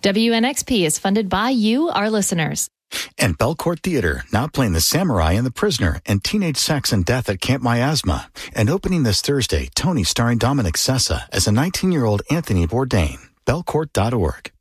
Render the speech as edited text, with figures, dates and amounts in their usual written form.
WNXP is funded by you, our listeners. And Belcourt Theater, now playing The Samurai and the Prisoner and Teenage Sex and Death at Camp Miasma. And opening this Thursday, Tony starring Dominic Sessa as a 19-year-old Anthony Bourdain. Belcourt.org.